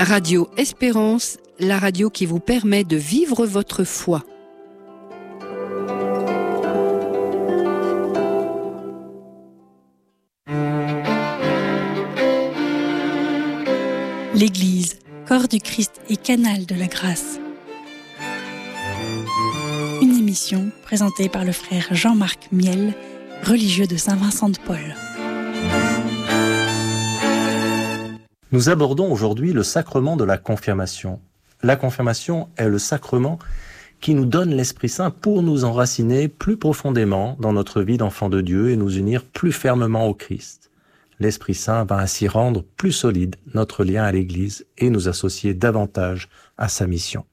Radio Espérance, la radio qui vous permet de vivre votre foi. L'Église, corps du Christ et canal de la grâce. Une émission présentée par le frère Jean-Marc Miel, religieux de Saint-Vincent-de-Paul. Nous abordons aujourd'hui le sacrement de la confirmation. La confirmation est le sacrement qui nous donne l'Esprit Saint pour nous enraciner plus profondément dans notre vie d'enfant de Dieu et nous unir plus fermement au Christ. L'Esprit Saint va ainsi rendre plus solide notre lien à l'Église et nous associer davantage à sa mission.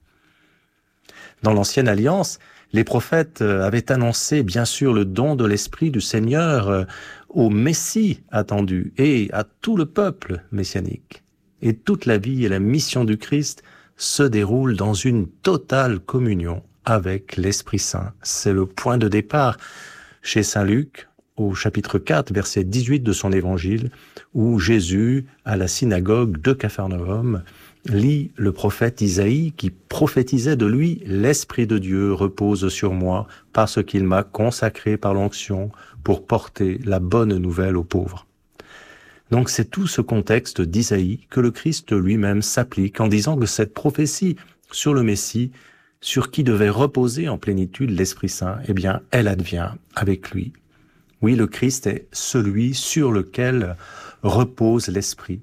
Dans l'Ancienne Alliance, les prophètes avaient annoncé bien sûr le don de l'Esprit du Seigneur au Messie attendu et à tout le peuple messianique. Et toute la vie et la mission du Christ se déroulent dans une totale communion avec l'Esprit Saint. C'est le point de départ chez Saint Luc, au chapitre 4, verset 18 de son évangile, où Jésus, à la synagogue de Capharnaüm, lit le prophète Isaïe qui prophétisait de lui « L'Esprit de Dieu repose sur moi parce qu'il m'a consacré par l'onction pour porter la bonne nouvelle aux pauvres ». Donc c'est tout ce contexte d'Isaïe que le Christ lui-même s'applique en disant que cette prophétie sur le Messie, sur qui devait reposer en plénitude l'Esprit Saint, eh bien elle advient avec lui. Oui, le Christ est celui sur lequel repose l'Esprit.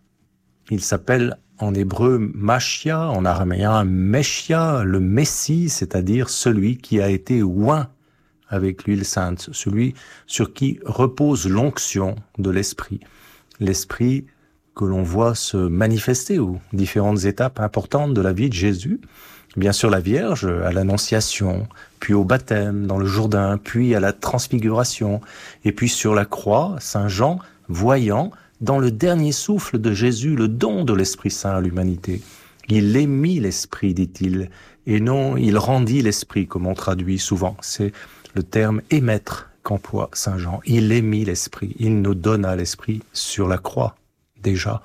Il s'appelle en hébreu Machia, en araméen Meshia, le Messie, c'est-à-dire celui qui a été oint avec l'huile sainte, celui sur qui repose l'onction de l'Esprit. L'Esprit que l'on voit se manifester aux différentes étapes importantes de la vie de Jésus. Bien sûr la Vierge à l'Annonciation, puis au baptême dans le Jourdain, puis à la Transfiguration, et puis sur la croix, Saint Jean, voyant dans le dernier souffle de Jésus le don de l'Esprit Saint à l'humanité. Il émit l'Esprit, dit-il, et non il rendit l'Esprit, comme on traduit souvent. C'est le terme émettre qu'emploie Saint Jean. Il émit l'Esprit, il nous donna l'Esprit sur la croix, déjà.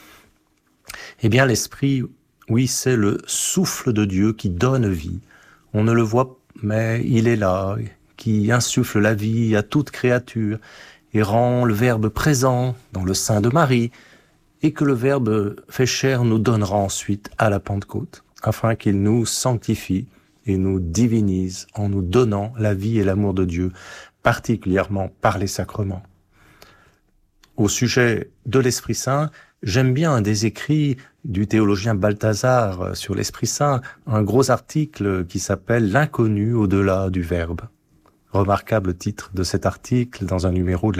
Eh bien l'Esprit, oui, c'est le souffle de Dieu qui donne vie. On ne le voit, mais il est là, qui insuffle la vie à toute créature et rend le Verbe présent dans le sein de Marie, et que le Verbe fait chair nous donnera ensuite à la Pentecôte, afin qu'il nous sanctifie et nous divinise en nous donnant la vie et l'amour de Dieu, particulièrement par les sacrements. Au sujet de l'Esprit Saint, j'aime bien un des écrits du théologien Balthazar sur l'Esprit Saint, un gros article qui s'appelle « L'inconnu au-delà du Verbe ». Remarquable titre de cet article dans un numéro de